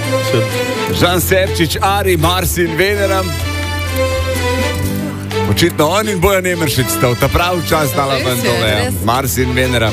Žan Serčič, Ari, Marsin, Venera. Očitno on in Bojan Emeršič sta v ta pravi čas dala ven tole. Marsin, Venera.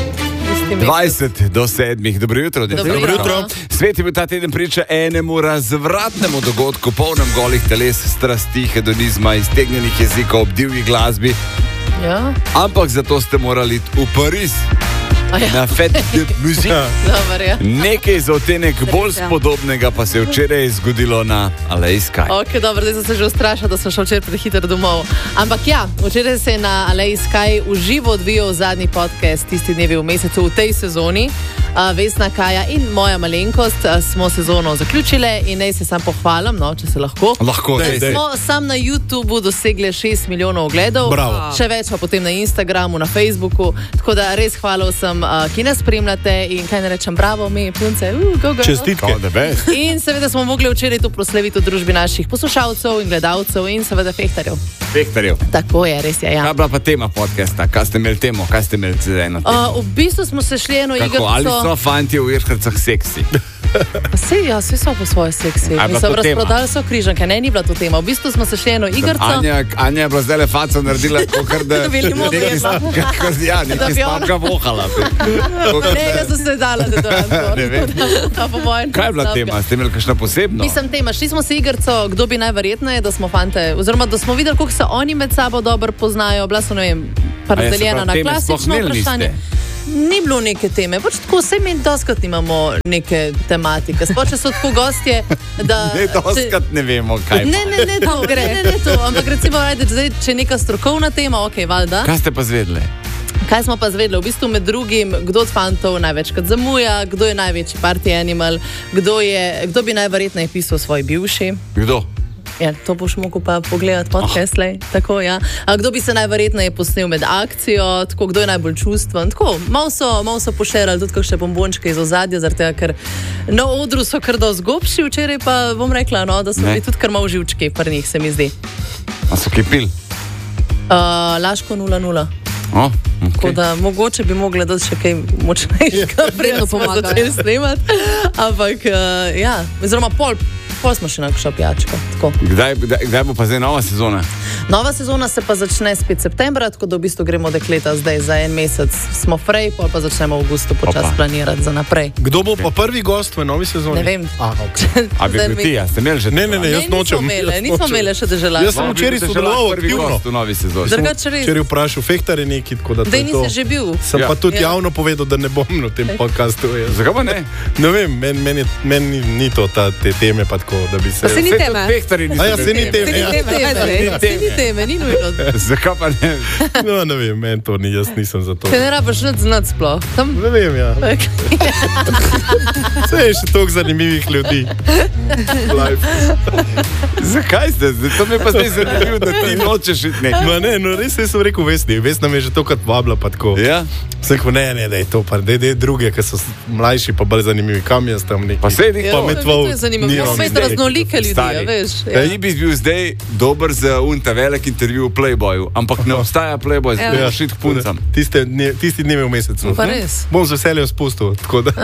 20 do 7. Dobro jutro. Dobro jutro. Svet je bil ta teden priča enemu razvratnemu dogodku, polnem golih teles, strasti, hedonizma, iztegnjenih jezikov ob divji glasbi. Ja. Ampak zato ste morali v Pariz. Na Fête de Musique. Nekaj za odtenek bolj spodobnega pa se je včeraj zgodilo na Aleji Sky. Ok, dobro, zdaj sem se že ustrašila, da sem šel včeraj prehitro domov. Ampak ja, včeraj se je na Aleji Sky v živo odvijal zadnji podcast Tisti dnevi v mesecu v tej sezoni. Vesna, Kaja in moja malenkost smo sezono zaključile in naj se sam pohvalim, no, če se lahko. Lahko, smo sam na YouTubeu dosegli 6 milijonov ogledov. Bravo. Še več pa potem na Instagramu, na Facebooku. Tako da res hvala vsem, ki nas spremljate in kaj ne rečem, bravo, mi punce, go. Čestitke. In seveda smo mogli včeraj to proslaviti v družbi naših poslušalcev in gledalcev in seveda fehtarjev. Tako je, res je, ja. Kaj bila pa tema podcasta? Kaj ste imeli temo? Kaj ste imeli za eno temo? V bistvu smo se šli eno igrico. Ali so fantje v Irkrcah seksi? Vsi so po svoje seksi. Mislim, razprodali so križanke, ne, ni bila to tema. V bistvu smo se šli eno igrico. Anja je bila zdaj le faco naredila, kakor da... Ja, nekaj stavka vohala. Ne, jaz sem se dala, da to razprodala. Kaj je bila tema? Ste imeli kakšno posebno? Mislim, tema, šli smo se igrico, kdo bi najverjetneje, da smo fante, oziroma da smo videli, koliko se oni med sabo dobro poznajo. Bila so, ne vem, razdeljena na klasično vprašanje. Ni bilo neke teme, pač tako, vse mi doskrat imamo neke tematike. Sploh, če so tako gostje, da... Ne, doskrat ne vemo, kaj pa. Ne, to gre. Ne, to, ampak recimo, zdaj, če je neka strokovna tema, ok, valjda. Kaj ste pa zvedli? Kaj smo pa zvedli? V bistvu med drugim, kdo od fantov največkrat zamuja, kdo je največji party animal, kdo bi najverjetneje pisal svoj bivši. Kdo? Ja, to boš mogel pa pogledati podcast, tako, ja. A kdo bi se najverjetneje posnel med akcijo, tako, kdo je najbolj čustven, tako, malo so pošerali tudi kakšne bombončke iz ozadja, zaradi tega, ker na odru so kar dosti gobši, včeraj pa bom rekla, no, da so bili tudi kar malo živčki pri njih, se mi zdi. A so kaj pil? Laško 0-0. Okay. Tako da mogoče bi mogli dati še kaj močnejšega, predno smo začeli snemati, ampak ja, oziroma pol smo še nekaj pijačko. Kdaj bo pa zdaj nova sezona? Nova sezona se pa začne spet septembra, tako da v bistvu gremo dekleta zdaj za en mesec. Smo frej, pol pa začnemo v avgustu počas planirati za naprej. Kdo bo pa prvi gost v novi sezoni? Ne vem. Okay. A bi bil ti, a ste imeli že? Ne, jaz nočem. Nismo imeli še deželati. Jaz sem včeraj sodeloval aktivno v novi sezoni. Včeraj vprašal fehtar je neki, tako da to je to. Nisi že bil. Sem pa tudi javno povedal, da ne bom na tem podcastu. Zakaj pa ne? Ne vem, meni ni to te teme pa tako, da bi se... Pa se ni teme. Se ni teme, ni nujno. Zakaj pa ne? No, ne vem, meni to ni, jaz nisem za to. Te ne rabiš nič znati sploh. Ne vem, ja. Vse je še toliko zanimivih ljudi. Zakaj ste? To mi je pa zdaj zanimivo, da ti nočeš iti nekaj. Ma ne, no res sem rekel Vesni. Vesna me je že tokrat vabila pa tako. Ja? Sem rekel, ne, da je to pa, da je druge, ki so mlajši pa bolj zanimivi. Kam jaz tam neki? Pa sedi, pa med tvoj. To je zanimivo. Spet raznolike ljudi, veš. Ti bi bil zdaj dober za unta velik intervju v Playboyu, ampak ne obstaja Playboy, zdaj boš šit k puncam. Tisti dnevi v mesecu. Pa res. Bom z veseljem spustil, tako da.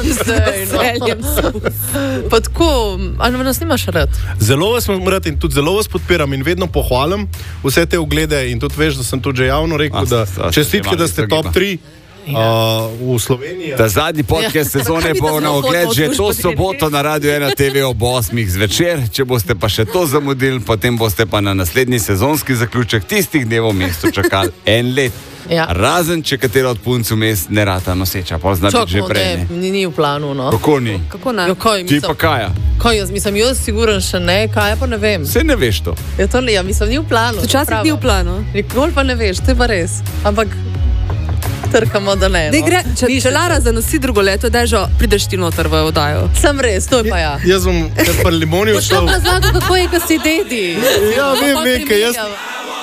Pa tako, ali nas nimaš rad? Zelo vas rad in tudi zelo vas podpiram in vedno pohvalim vse te oglede in tudi veš, da sem tudi že javno rekel, da čestitke, da ste top 3 v Sloveniji. Ta zadnji podcast sezone bo na ogled že to soboto na Radio 1 TV ob 8 zvečer. Če boste pa še to zamudili, potem boste pa na naslednji sezonski zaključek tistih dnev v mestu čakali en let. Ja. Razen, če katero od punc vmes ne rata noseča, pa zna biti že prej. Ni v planu, no. Kako ni? Kako ne? Ti pa Kaja? Kaj jaz mislim, jaz siguren še ne, Kaja pa ne vem. Saj ne veš to. Ja, mislim, ni v planu. Včasih ni v planu. Nikoli pa ne veš, to je pa res. Ampak trkamo, da ne. Če Lara zanosi drugo leto, da že prideš ti noter v oddajo. Sem res, to je pa ja. Jaz bom pri Limoni šel. Pošto razlago, kako je, ko si dedi. Ja, vem, nekaj, jaz...